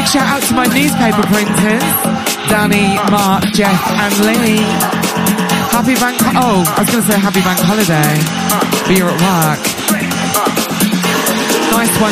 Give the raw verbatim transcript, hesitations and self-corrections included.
Big shout out to my newspaper printers, Danny, Mark, Jeff and Lee. Happy bank, oh, I was going to say happy bank holiday, but you're at work. Nice one.